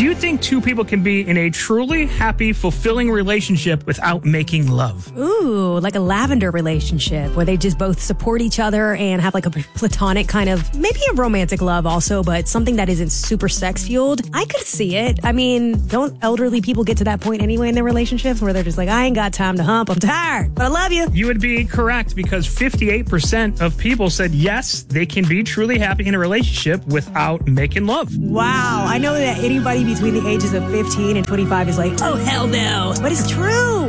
Do you think two people can be in a truly happy, fulfilling relationship without making love? Ooh, like a lavender relationship where they just both support each other and have like a platonic kind of, maybe a romantic love also, but something that isn't super sex fueled. I could see it. I mean, don't elderly people get to that point anyway in their relationships where they're just like, I ain't got time to hump. I'm tired, but I love you. You would be correct because 58% of people said yes, they can be truly happy in a relationship without making love. Wow. I know that anybody between the ages of 15 and 25 is like, oh, hell no. But it's true.